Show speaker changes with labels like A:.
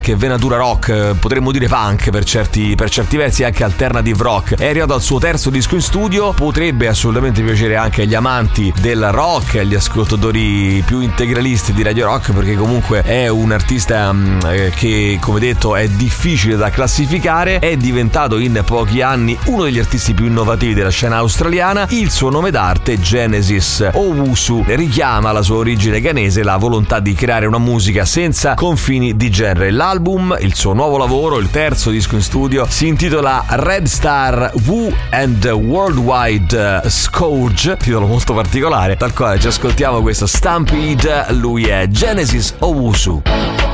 A: che venatura rock, potremmo dire punk per certi versi, anche alternative rock. È arrivato al suo terzo disco in studio, potrebbe assolutamente piacere anche agli amanti del rock e agli ascoltatori più integralisti di Radio Rock, perché comunque è un artista che, come detto, è difficile da classificare. È diventato in pochi anni uno degli artisti più innovativi della scena australiana. Il suo nome d'arte, Genesis Owusu, richiama alla sua origine ghanese la volontà di creare una musica senza confini di genere. L'album, il suo nuovo lavoro, il terzo disco in studio, si intitola Red Star Woo and Worldwide Scourge, titolo molto particolare, dal quale ci ascoltiamo questo Stampede. Lui è Genesis Owusu.